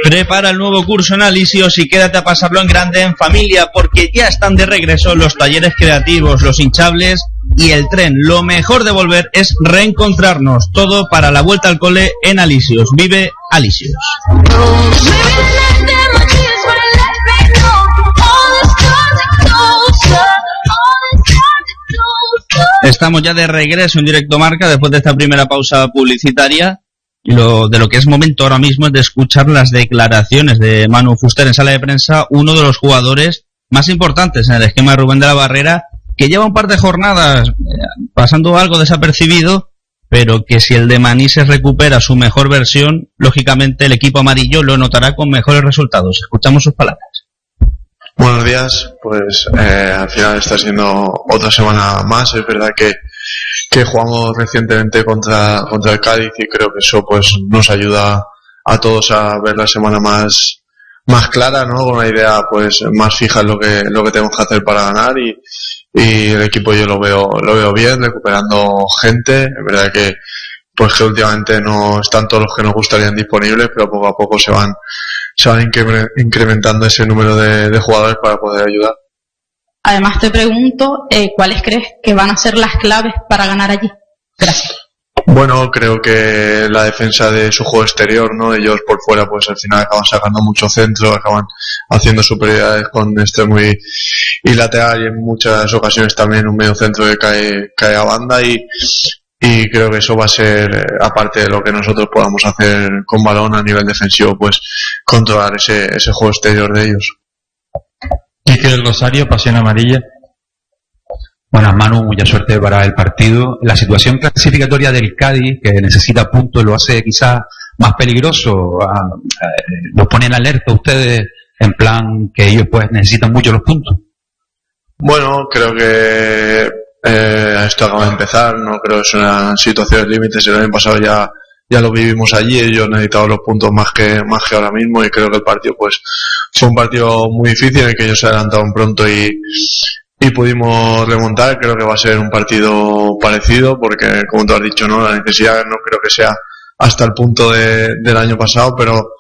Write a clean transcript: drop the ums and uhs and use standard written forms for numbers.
Prepara el nuevo curso en Alisios y quédate a pasarlo en grande en familia, porque ya están de regreso los talleres creativos, los hinchables y el tren. Lo mejor de volver es reencontrarnos. Todo para la vuelta al cole en Alisios. Vive Alisios. Estamos ya de regreso en Directo Marca después de esta primera pausa publicitaria. De lo que es momento ahora mismo es de escuchar las declaraciones de Manu Fuster en sala de prensa, uno de los jugadores más importantes en el esquema de Rubén de la Barrera, que lleva un par de jornadas pasando algo desapercibido, pero que si el de Manises recupera su mejor versión, lógicamente el equipo amarillo lo notará con mejores resultados. Escuchamos sus palabras. Buenos días, pues al final está siendo otra semana más. Es verdad que jugamos recientemente contra el Cádiz y creo que eso pues nos ayuda a todos a ver la semana más clara, ¿no? Con una idea pues más fija en lo que tenemos que hacer para ganar y el equipo yo lo veo bien, recuperando gente. Es verdad que últimamente no están todos los que nos gustarían disponibles, pero poco a poco se van incrementando ese número de jugadores para poder ayudar. Además te pregunto, ¿cuáles crees que van a ser las claves para ganar allí? Gracias. Bueno, creo que la defensa de su juego exterior, ¿no? Ellos por fuera pues al final acaban sacando mucho centro, acaban haciendo superioridades con extremo y lateral, y en muchas ocasiones también un medio centro que cae a banda y creo que eso va a ser, aparte de lo que nosotros podamos hacer con balón a nivel defensivo, pues controlar ese juego exterior de ellos. Quique del Rosario, Pasión Amarilla. Bueno, Manu, mucha suerte para el partido. La situación clasificatoria del Cádiz, que necesita puntos, lo hace quizás más peligroso. Lo pone en alerta ustedes, en plan que ellos pues necesitan mucho los puntos. Bueno, creo que esto acaba de empezar, no creo que sean situaciones límites. El año pasado ya lo vivimos allí, ellos necesitaban los puntos más que ahora mismo, y creo que el partido pues fue un partido muy difícil en el que ellos se adelantaron pronto y pudimos remontar. Creo que va a ser un partido parecido porque, como tú has dicho, no, la necesidad no creo que sea hasta el punto del año pasado, pero